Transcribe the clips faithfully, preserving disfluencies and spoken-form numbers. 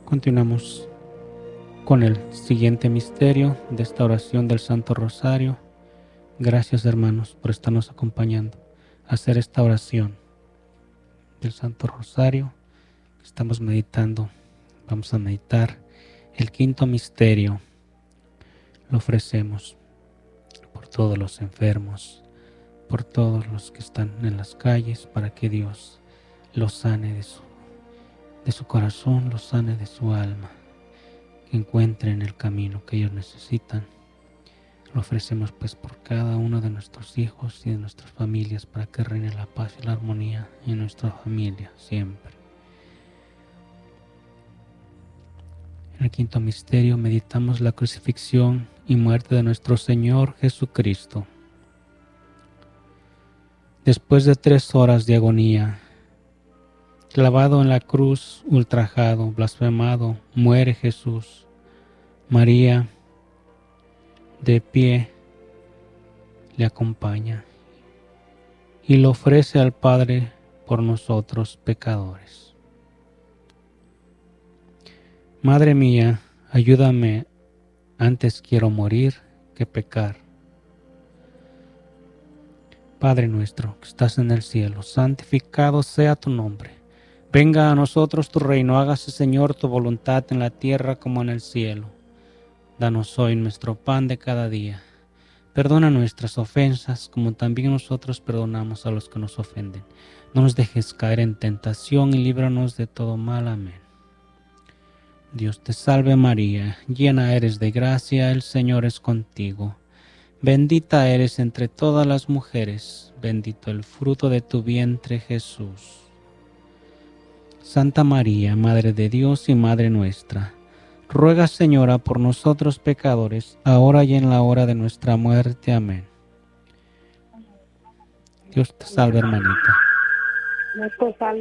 Continuamos con el siguiente misterio de esta oración del Santo Rosario. Gracias, hermanos, por estarnos acompañando a hacer esta oración del Santo Rosario. Estamos meditando, vamos a meditar el quinto misterio. Lo ofrecemos por todos los enfermos, por todos los que están en las calles, para que Dios los sane de su, de su corazón, los sane de su alma, que encuentren el camino que ellos necesitan. Lo ofrecemos pues por cada uno de nuestros hijos y de nuestras familias, para que reine la paz y la armonía en nuestra familia siempre. En el quinto misterio meditamos la crucifixión y muerte de nuestro Señor Jesucristo. Después de tres horas de agonía, clavado en la cruz, ultrajado, blasfemado, muere Jesús. María, de pie, le acompaña y lo ofrece al Padre por nosotros pecadores. Madre mía, ayúdame, antes quiero morir que pecar. Padre nuestro que estás en el cielo, santificado sea tu nombre. Venga a nosotros tu reino, hágase, Señor, tu voluntad en la tierra como en el cielo. Danos hoy nuestro pan de cada día. Perdona nuestras ofensas, como también nosotros perdonamos a los que nos ofenden. No nos dejes caer en tentación y líbranos de todo mal. Amén. Dios te salve María, llena eres de gracia, el Señor es contigo. Bendita eres entre todas las mujeres, bendito el fruto de tu vientre Jesús. Santa María, Madre de Dios y Madre nuestra, ruega, Señora, por nosotros pecadores, ahora y en la hora de nuestra muerte. Amén. Dios te salve, hermanita. Dios te salve,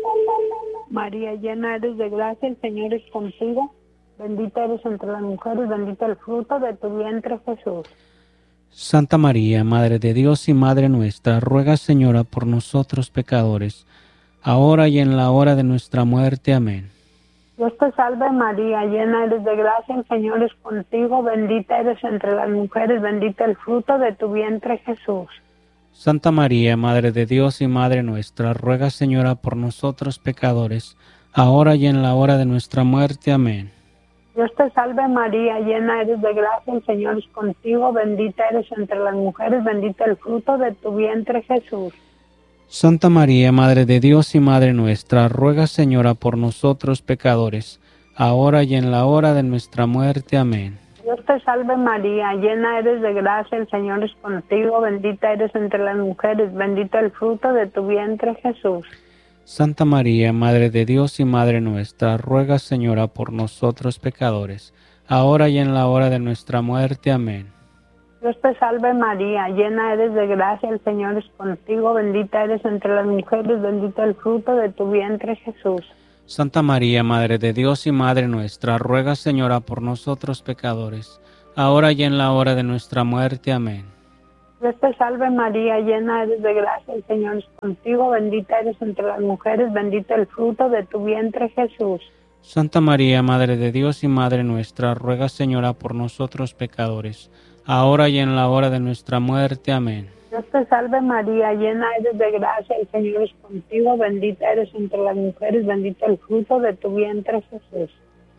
María, llena eres de gracia, el Señor es contigo. Bendita eres entre las mujeres, bendito el fruto de tu vientre Jesús. Santa María, Madre de Dios y Madre nuestra, ruega, Señora, por nosotros pecadores, ahora y en la hora de nuestra muerte. Amén. Dios te salve María, llena eres de gracia, el Señor es contigo, bendita eres entre las mujeres, bendito el fruto de tu vientre Jesús. Santa María, Madre de Dios y Madre nuestra, ruega, Señora, por nosotros pecadores, ahora y en la hora de nuestra muerte. Amén. Dios te salve María, llena eres de gracia, el Señor es contigo, bendita eres entre las mujeres, bendito el fruto de tu vientre Jesús. Santa María, Madre de Dios y Madre nuestra, ruega, Señora, por nosotros pecadores, ahora y en la hora de nuestra muerte. Amén. Dios te salve María, llena eres de gracia, el Señor es contigo, bendita eres entre las mujeres, bendito el fruto de tu vientre Jesús. Santa María, Madre de Dios y Madre nuestra, ruega, Señora, por nosotros pecadores, ahora y en la hora de nuestra muerte. Amén. Dios te salve María, llena eres de gracia, el Señor es contigo, bendita eres entre las mujeres, bendito el fruto de tu vientre Jesús. Santa María, Madre de Dios y Madre nuestra, ruega, Señora, por nosotros pecadores, ahora y en la hora de nuestra muerte. Amén. Dios te salve María, llena eres de gracia, el Señor es contigo, bendita eres entre las mujeres, bendito el fruto de tu vientre Jesús. Santa María, Madre de Dios y Madre nuestra, ruega, Señora, por nosotros pecadores, ahora y en la hora de nuestra muerte. Amén. Dios te salve María, llena eres de gracia, el Señor es contigo, bendita eres entre las mujeres, bendito el fruto de tu vientre Jesús.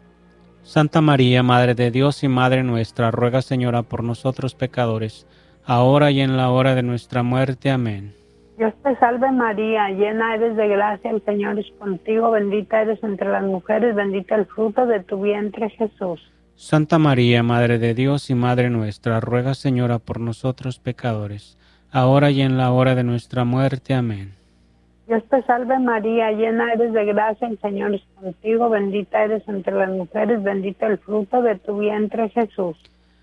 Santa María, Madre de Dios y Madre nuestra, ruega, Señora, por nosotros pecadores, ahora y en la hora de nuestra muerte. Amén. Dios te salve María, llena eres de gracia, el Señor es contigo, bendita eres entre las mujeres, bendito el fruto de tu vientre Jesús. Santa María, Madre de Dios y Madre nuestra, ruega, Señora, por nosotros pecadores, ahora y en la hora de nuestra muerte. Amén. Dios te salve María, llena eres de gracia, el Señor es contigo, bendita eres entre las mujeres, bendito el fruto de tu vientre Jesús.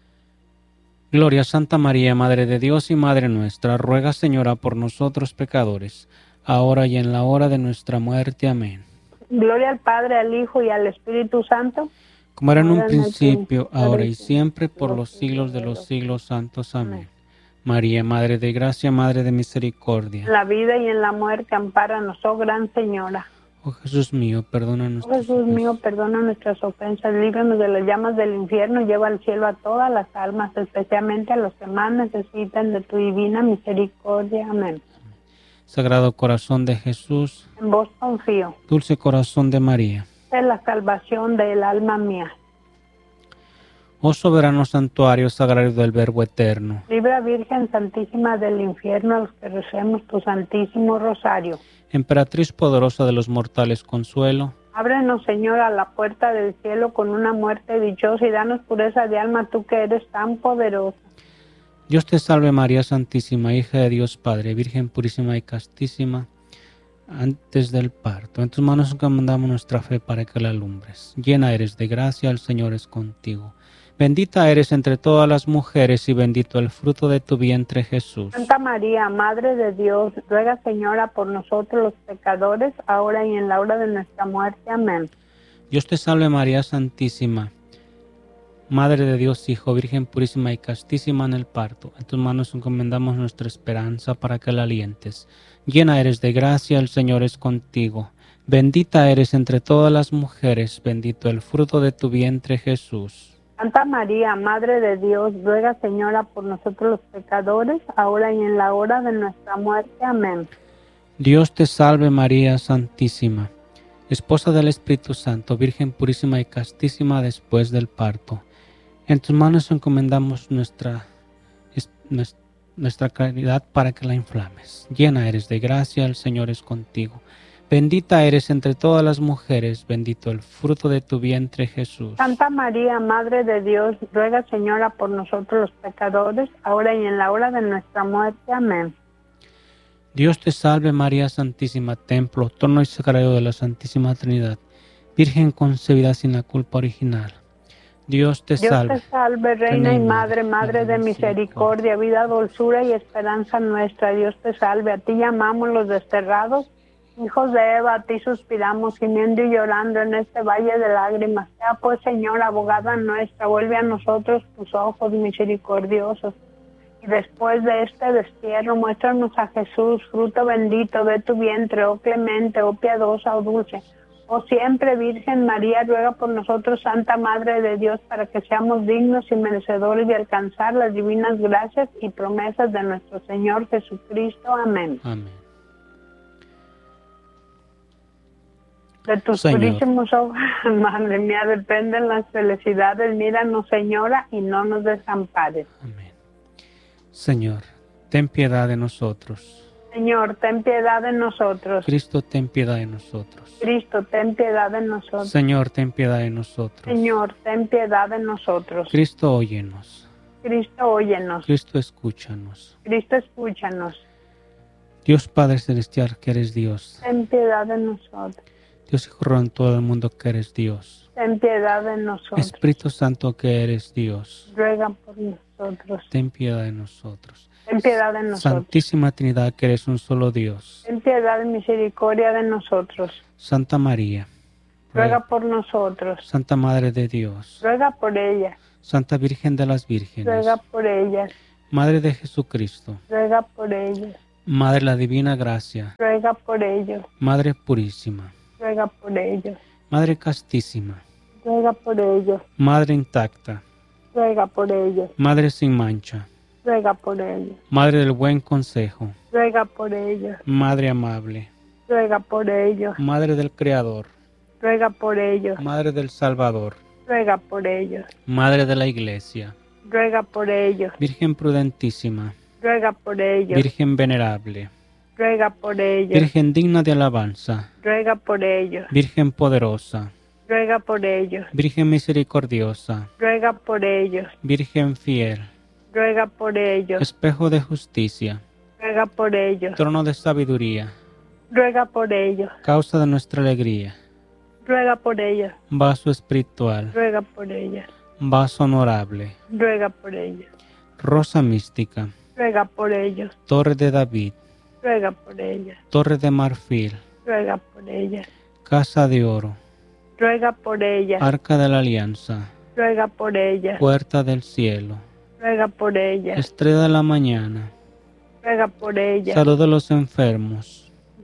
Gloria a Santa María, Madre de Dios y Madre nuestra, ruega, Señora, por nosotros pecadores, ahora y en la hora de nuestra muerte. Amén. Gloria al Padre, al Hijo y al Espíritu Santo, como era en un principio, ahora y siempre, por los siglos de los siglos santos. Amén. María, Madre de Gracia, Madre de Misericordia, en la vida y en la muerte, ampáranos, oh Gran Señora. Oh Jesús mío, perdona Oh nuestros Jesús mío, pecados. perdona nuestras ofensas, líbranos de las llamas del infierno, lleva al cielo a todas las almas, especialmente a los que más necesitan de tu divina misericordia. Amén. Sagrado corazón de Jesús, En vos confío, dulce corazón de María. es la salvación del alma mía. Oh soberano santuario sagrario del Verbo eterno, Libra Virgen Santísima del infierno a los que recemos tu Santísimo Rosario. emperatriz poderosa de los mortales, consuelo. Ábrenos, Señor, a la puerta del cielo con una muerte dichosa y danos pureza de alma, tú que eres tan poderosa. Dios te salve María Santísima, hija de Dios Padre, Virgen purísima y castísima, antes del parto. En tus manos encomendamos nuestra fe para que la alumbres. Llena eres de gracia, el Señor es contigo. Bendita eres entre todas las mujeres y bendito el fruto de tu vientre, Jesús. Santa María, Madre de Dios, ruega, Señora, por nosotros los pecadores, ahora y en la hora de nuestra muerte. Amén. Dios te salve María Santísima, Madre de Dios Hijo, Virgen purísima y castísima en el parto. En tus manos encomendamos nuestra esperanza para que la alientes. Llena eres de gracia, el Señor es contigo. Bendita eres entre todas las mujeres, bendito el fruto de tu vientre, Jesús. Santa María, Madre de Dios, ruega, Señora, por nosotros los pecadores, ahora y en la hora de nuestra muerte. Amén. Dios te salve María Santísima, Esposa del Espíritu Santo, Virgen purísima y castísima después del parto. En tus manos encomendamos nuestra, nuestra caridad para que la inflames. Llena eres de gracia, el Señor es contigo. Bendita eres entre todas las mujeres, bendito el fruto de tu vientre, Jesús. Santa María, Madre de Dios, ruega, Señora, por nosotros los pecadores, ahora y en la hora de nuestra muerte. Amén. Dios te salve María Santísima, templo, trono y sagrario de la Santísima Trinidad, Virgen concebida sin la culpa original. Dios te Dios salve. te salve, Reina y Madre, Madre de misericordia, vida, dulzura y esperanza nuestra. Dios te salve, a ti llamamos los desterrados, hijos de Eva, a ti suspiramos, gimiendo y llorando en este valle de lágrimas. Sea pues, Señor, abogada nuestra, vuelve a nosotros tus ojos misericordiosos. Y después de este destierro, muéstranos a Jesús, fruto bendito de tu vientre, oh clemente, oh piadosa, oh dulce. Oh siempre Virgen María, ruega por nosotros, Santa Madre de Dios, para que seamos dignos y merecedores de alcanzar las divinas gracias y promesas de nuestro Señor Jesucristo. Amén. Amén. De tus Señor. purísimos ojos, Madre mía, dependen las felicidades. Míranos, Señora, y no nos desampares. Amén. Señor, ten piedad de nosotros. Señor, ten piedad de nosotros. Cristo, ten piedad de nosotros. Cristo, ten piedad de nosotros. Señor, ten piedad de nosotros. Señor, ten piedad de nosotros. Cristo, óyenos. Cristo, óyenos. Cristo, escúchanos. Cristo, escúchanos. Dios Padre Celestial, que eres Dios. Ten piedad de nosotros. Dios Hijo en todo el mundo, que eres Dios. Ten piedad de nosotros. Espíritu Santo, que eres Dios. Ruega por nosotros. Ten piedad de nosotros. Ten piedad de nosotros. Santísima Trinidad, que eres un solo Dios. Ten piedad y misericordia de nosotros. Santa María, Ruega por nosotros. Santa Madre de Dios. Ruega por ella. Santa Virgen de las Vírgenes. Ruega por ella. Madre de Jesucristo. Ruega por ella. Madre de la Divina Gracia. Ruega por ellos. Madre Purísima. Ruega por ellos. Madre Castísima. Ruega por ellos. Madre Intacta. Ruega por ellos. Madre sin mancha. Ruega por ellos. Madre del Buen Consejo. Ruega por ellos. Madre amable. Ruega por ellos. Madre del Creador. Ruega por ellos. Madre del Salvador. Ruega por ellos. Madre de la Iglesia. Ruega por ellos. Virgen prudentísima. Ruega por ellos. Virgen venerable. Ruega por ellos. Virgen digna de alabanza. Ruega por ellos. Virgen poderosa. Ruega por ellos. Virgen misericordiosa. Ruega por ellos. Virgen fiel. Ruega por ellos. Espejo de justicia. Ruega por ellos. Trono de sabiduría. Ruega por ellos. Causa de nuestra alegría. Ruega por ellos. Vaso espiritual. Ruega por ellos. Vaso honorable. Ruega por ellos. Rosa mística. Ruega por ellos. Torre de David. Ruega por ellos. Torre de marfil. Ruega por ellos. Casa de oro. Ruega por ellas. Arca de la alianza. Ruega por ellas. Puerta del cielo. Ruega por ellas. Estrella de la mañana. Ruega por ellas. Salud de los enfermos.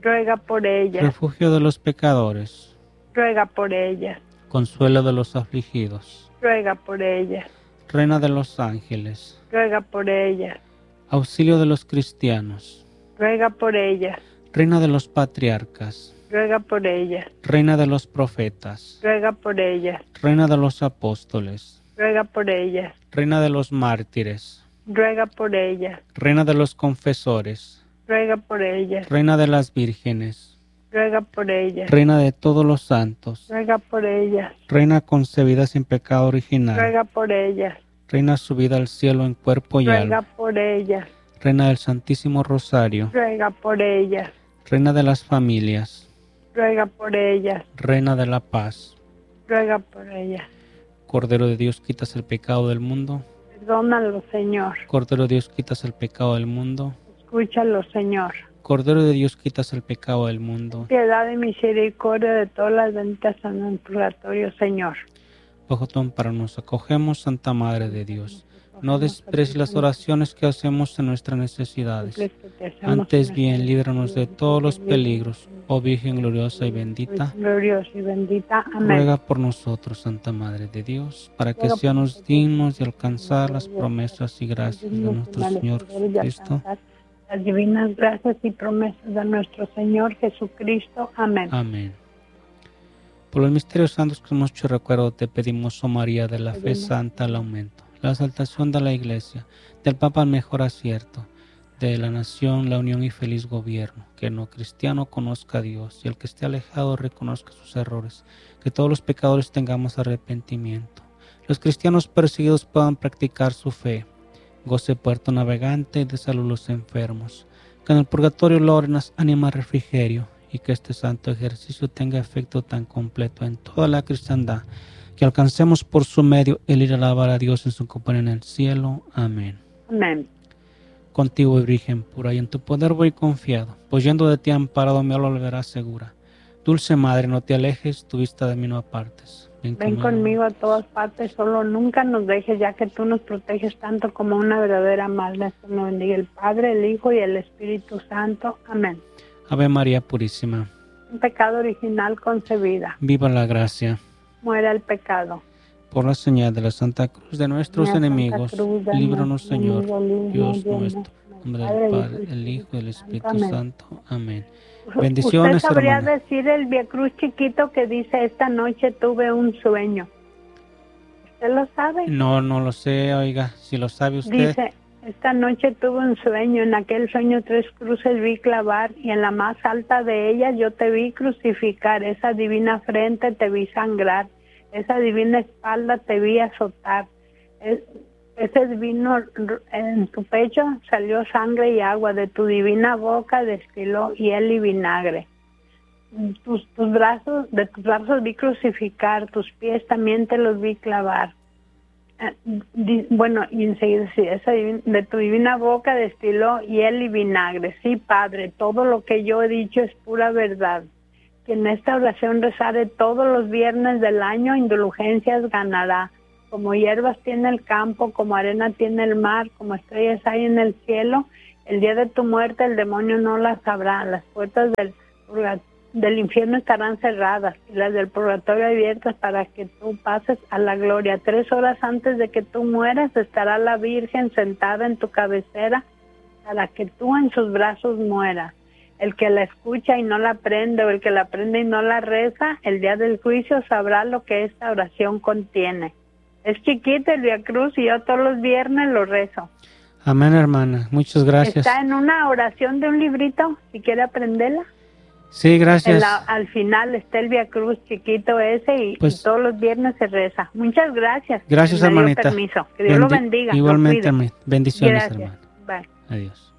ruega por ellas. Refugio de los pecadores, Ruega por ellas. consuelo de los afligidos, Ruega por ellas. Reina de los ángeles, Ruega por ellas. auxilio de los cristianos, Ruega por ellas. Reina de los patriarcas, Ruega por ellas. Reina de los profetas, Ruega por ellas. Reina de los apóstoles, Ruega por ellas. Reina de los mártires, Ruega por ellas. Reina de los confesores, Ruega por ellas. Reina de las vírgenes, Ruega por ellas. Reina de todos los santos, Ruega por ellas. Reina concebida sin pecado original, Ruega por ellas. Reina subida al cielo en cuerpo y Ruega alma, por ellas. Reina del Santísimo Rosario, Ruega por ellas. Reina de las familias, Ruega por ellas. Reina de la paz, Ruega por ellas. Cordero de Dios, quitas el pecado del mundo. Perdónalo, Señor. Cordero de Dios, quitas el pecado del mundo. Escúchalo, Señor. Cordero de Dios, quitas el pecado del mundo. Piedad y misericordia de todas las benditas en el purgatorio, Señor. Bajo tu amparo nos acogemos, Santa Madre de Dios. No desprecies las oraciones que hacemos en nuestras necesidades. Antes bien, líbranos de todos los peligros, oh Virgen gloriosa y bendita. Gloriosa y bendita. Amén. Ruega por nosotros, Santa Madre de Dios, para que seamos dignos de alcanzar las promesas y gracias de nuestro Señor Jesucristo. Las divinas gracias y promesas de nuestro Señor Jesucristo. Amén. Amén. Por los misterios santos que hemos hecho recuerdo, te pedimos, oh María, de la fe santa al aumento, la exaltación de la Iglesia, del Papa al mejor acierto, de la nación, la unión y feliz gobierno, que el no cristiano conozca a Dios y el que esté alejado reconozca sus errores, que todos los pecadores tengamos arrepentimiento, los cristianos perseguidos puedan practicar su fe, goce puerto navegante y de salud los enfermos, que en el purgatorio logren ánima refrigerio, y que este santo ejercicio tenga efecto tan completo en toda la cristiandad, que alcancemos por su medio el ir a alabar a Dios en su compañía en el cielo. Amén. Amén. Contigo, Virgen pura, y en tu poder voy confiado, pues yendo de ti amparado me volverás segura. Dulce Madre, no te alejes, tu vista de mí no apartes. Ven, Ven conmigo a todas partes, solo nunca nos dejes, ya que tú nos proteges tanto como una verdadera madre. Nos bendiga el Padre, el Hijo y el Espíritu Santo. Amén. Ave María Purísima. Un pecado original concebida. Viva la gracia. Muera el pecado. Por la señal de la Santa Cruz de nuestros Mira enemigos, líbranos, Señor, enemigo, Dios Dios nuestro. En nombre del Padre, el Hijo y el Espíritu Amén. Santo. Amén. Bendiciones, ¿Usted sabría hermana. decir el Vía Cruz chiquito que dice, esta noche tuve un sueño? ¿Usted lo sabe? No, no lo sé, oiga, si lo sabe usted. Dice, esta noche tuve un sueño, en aquel sueño tres cruces vi clavar, y en la más alta de ellas yo te vi crucificar, esa divina frente te vi sangrar, esa divina espalda te vi azotar, es, ese divino en tu pecho salió sangre y agua, de tu divina boca destiló hiel y vinagre. Tus, tus brazos, de tus brazos vi crucificar, tus pies también te los vi clavar. Eh, bueno, y enseguida sí, esa divina, de tu divina boca destiló hiel y vinagre. Sí, Padre, todo lo que yo he dicho es pura verdad. Que en esta oración rezare todos los viernes del año, indulgencias ganará. Como hierbas tiene el campo, como arena tiene el mar, como estrellas hay en el cielo, el día de tu muerte el demonio no las sabrá. Las puertas del, del infierno estarán cerradas y las del purgatorio abiertas para que tú pases a la gloria. Tres horas antes de que tú mueras estará la Virgen sentada en tu cabecera para que tú en sus brazos mueras. El que la escucha y no la aprende, o el que la aprende y no la reza, el día del juicio sabrá lo que esta oración contiene. Es chiquito el Vía Cruz y yo todos los viernes lo rezo. Amén, hermana. Muchas gracias. Está en una oración de un librito, si quiere aprenderla. Sí, gracias. La, al final está el Vía Cruz chiquito ese y, pues, y todos los viernes se reza. Muchas gracias. Gracias, hermanita. Permiso. Que Dios Bendi lo bendiga. Igualmente, hermana. Bendiciones, gracias. hermana. Bye. Adiós.